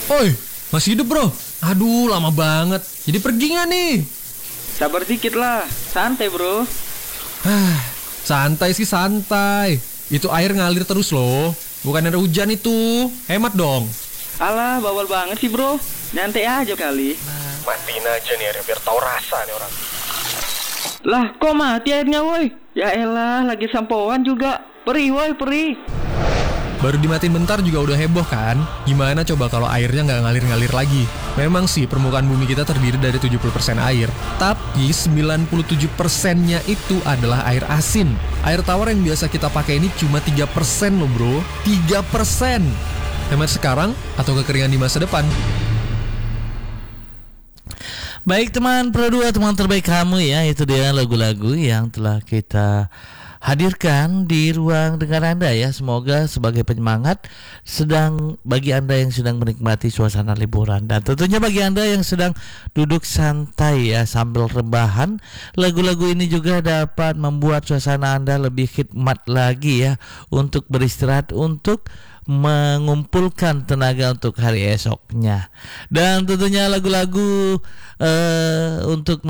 Oi, masih hidup bro? Aduh, lama banget. Jadi pergi nggak nih? Sabar dikit lah, santai bro. Santai sih santai. Itu air ngalir terus loh. Bukan ada hujan itu. Hemat dong. Alah, bawal banget sih bro. Nyantai aja kali. Matiin aja nih airnya biar tahu rasa nih orang. Lah, kok mati airnya woi? Ya elah, lagi sampoan juga. Perih woi, perih. Baru dimatiin bentar juga udah heboh kan? Gimana coba kalau airnya nggak ngalir-ngalir lagi? Memang sih permukaan bumi kita terdiri dari 70% air. Tapi 97%-nya itu adalah air asin. Air tawar yang biasa kita pakai ini cuma 3% loh bro. 3%. Hemat sekarang atau kekeringan di masa depan? Baik teman Pro 2, teman terbaik kamu ya. Itu dia lagu-lagu yang telah kita hadirkan di ruang dengar Anda ya. Semoga sebagai penyemangat bagi Anda yang sedang menikmati suasana liburan, dan tentunya bagi Anda yang sedang duduk santai ya sambil rebahan, lagu-lagu ini juga dapat membuat suasana Anda lebih khidmat lagi ya, untuk beristirahat, untuk mengumpulkan tenaga untuk hari esoknya. Dan tentunya lagu-lagu untuk